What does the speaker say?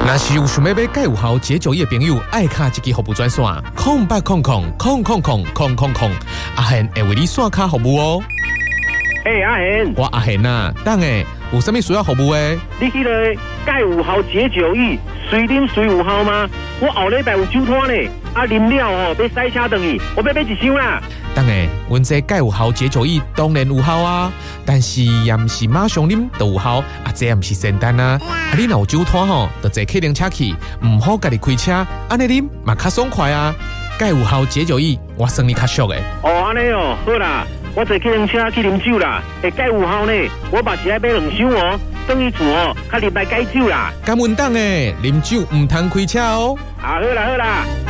若是有想要买介有效解酒液的朋友，爱卡一支服务专线0800000000，阿贤会为你线卡服务哦。 阿贤， 我阿贤啊，等下有啥物需要服务的？ 你迄个介有效解酒液，随啉随有效吗？我后礼拜有酒摊呢，啉了要塞车回去，我要买一箱啦。 等下，阮这介有效解酒液当然有效啊，但是也毋是马上啉就有效，这也毋是仙丹啊。你若有酒摊就坐客人车去，唔好家己开车，安尼啉嘛较爽快啊。介有效解酒液，我算你较俗诶。 安尼好啦，我坐客人车去啉酒啦，介有效呢。我嘛是爱买2箱等于厝较入来解酒啦。 敢稳当诶，啉酒唔通开车哦。 好啦。